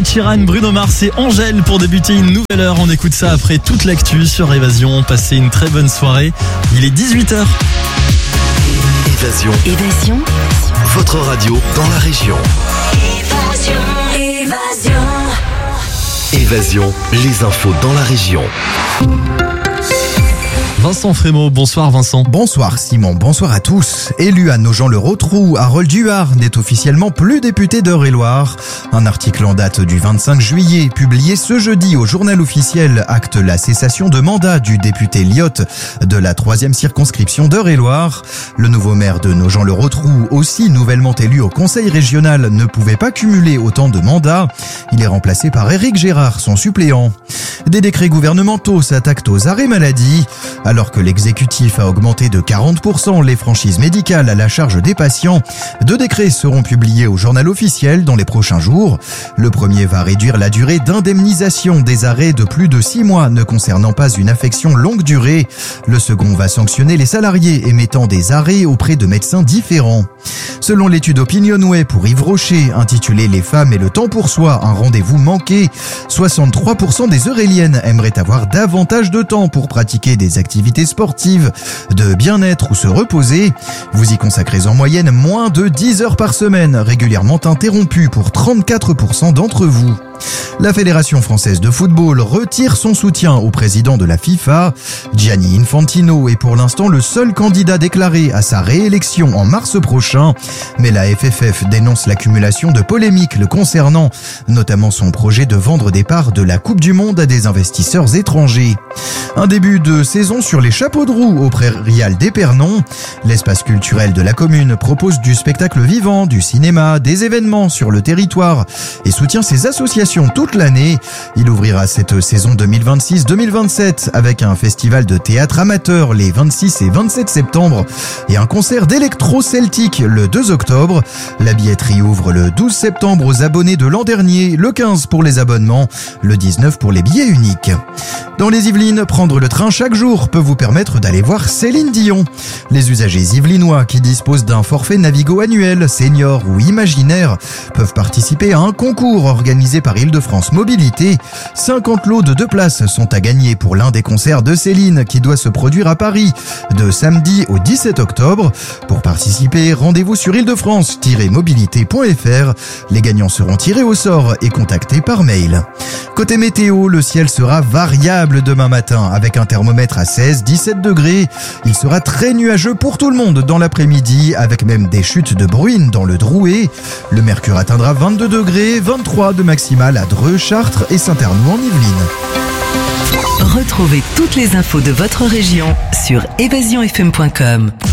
Ed Sheeran, Bruno Mars et Angèle pour débuter une nouvelle heure. On écoute ça après toute l'actu sur Évasion. Passez une très bonne soirée. Il est 18h. Évasion. Votre radio dans la région. Évasion, les infos dans la région. Vincent Frémaux, bonsoir Vincent. Bonsoir Simon, bonsoir à tous. Élu à Nogent-le-Rotrou, Harold Duhart n'est officiellement plus député d'Eure-et-Loir. Un article en date du 25 juillet, publié ce jeudi au journal officiel, acte la cessation de mandat du député Lyotte de la 3e circonscription d'Eure-et-Loir. Le nouveau maire de Nogent-le-Rotrou, aussi nouvellement élu au conseil régional, ne pouvait pas cumuler autant de mandats. Il est remplacé par Éric Gérard, son suppléant. Des décrets gouvernementaux s'attaquent aux arrêts maladie. Alors que l'exécutif a augmenté de 40% les franchises médicales à la charge des patients, 2 décrets seront publiés au journal officiel dans les prochains jours. Le premier va réduire la durée d'indemnisation des arrêts de plus de 6 mois ne concernant pas une affection longue durée. Le second va sanctionner les salariés émettant des arrêts auprès de médecins différents. Selon l'étude Opinionway pour Yves Rocher, intitulée « Les femmes et le temps pour soi, un rendez-vous manqué », 63% des Euréliennes aimeraient avoir davantage de temps pour pratiquer des activités sportives, de bien-être ou se reposer. Vous y consacrez en moyenne moins de 10 heures par semaine, régulièrement interrompues pour 34% d'entre vous. La Fédération française de football retire son soutien au président de la FIFA. Gianni Infantino est pour l'instant le seul candidat déclaré à sa réélection en mars prochain. Mais la FFF dénonce l'accumulation de polémiques le concernant, notamment son projet de vendre des parts de la Coupe du Monde à des investisseurs étrangers. Un début de saison sur les chapeaux de roue au Prairial d'Épernon. L'espace culturel de la commune propose du spectacle vivant, du cinéma, des événements sur le territoire et soutient ses associations toute l'année. Il ouvrira cette saison 2026-2027 avec un festival de théâtre amateur les 26 et 27 septembre et un concert d'électro-celtique le 2 octobre. La billetterie ouvre le 12 septembre aux abonnés de l'an dernier, le 15 pour les abonnements, le 19 pour les billets uniques. Dans les Yvelines, prendre le train chaque jour peut vous permettre d'aller voir Céline Dion. Les usagers yvelinois qui disposent d'un forfait Navigo annuel, senior ou imaginaire peuvent participer à un concours organisé par Île-de-France Mobilité. 50 lots de 2 places sont à gagner pour l'un des concerts de Céline qui doit se produire à Paris de samedi au 17 octobre. Pour participer, rendez-vous sur île-de-france-mobilité.fr. Les gagnants seront tirés au sort et contactés par mail. Côté météo, le ciel sera variable demain matin avec un thermomètre à 16-17 degrés. Il sera très nuageux pour tout le monde dans l'après-midi avec même des chutes de bruine dans le Drouet. Le mercure atteindra 22 degrés, 23 de maximal à Dreux, Chartres et Saint-Arnoux en Yvelines. Retrouvez toutes les infos de votre région sur évasionfm.com.